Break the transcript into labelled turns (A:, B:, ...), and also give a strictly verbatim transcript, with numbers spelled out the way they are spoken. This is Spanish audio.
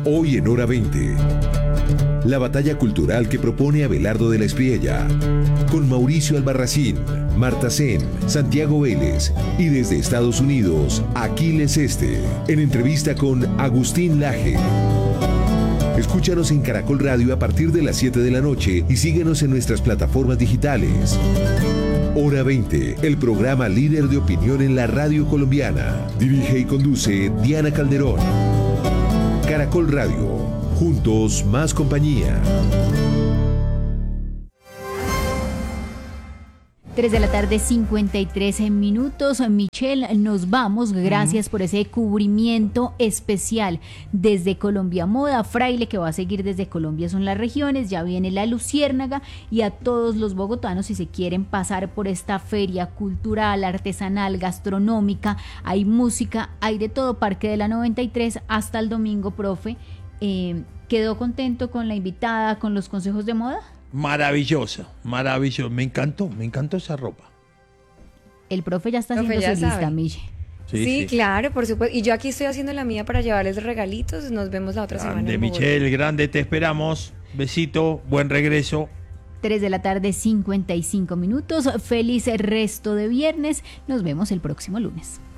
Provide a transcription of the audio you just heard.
A: Hoy en Hora veinte. La batalla cultural que propone Abelardo de la Espriella, con Mauricio Albarracín, Marta Sen, Santiago Vélez y desde Estados Unidos, Aquiles Este, en entrevista con Agustín Laje. Escúchanos en Caracol Radio a partir de las siete de la noche y síguenos en nuestras plataformas digitales. Hora veinte, el programa líder de opinión en la radio colombiana. Dirige y conduce Diana Calderón. Caracol Radio. Juntos, más compañía.
B: tres de la tarde, cincuenta y tres minutos. Michelle, nos vamos. Gracias uh-huh. por ese cubrimiento especial desde Colombia Moda. Fraile, que va a seguir desde Colombia son las regiones. Ya viene la Luciérnaga. Y a todos los bogotanos, si se quieren pasar por esta feria cultural, artesanal, gastronómica, hay música, hay de todo. Parque de la noventa y tres hasta el domingo, profe. Eh, ¿Quedó contento con la invitada, con los consejos de moda?
C: Maravillosa, maravilloso. Me encantó, me encantó esa ropa.
B: El profe ya está
D: profe
B: haciendo
D: ya
B: su
D: sabe.
B: lista, Mille.
D: Sí, sí, sí, claro, por supuesto. Y yo aquí estoy haciendo la mía para llevarles regalitos. Nos vemos la otra
C: grande,
D: semana.
C: Grande, Michelle, grande, te esperamos. Besito, buen regreso.
B: tres de la tarde, cincuenta y cinco minutos. Feliz resto de viernes. Nos vemos el próximo lunes.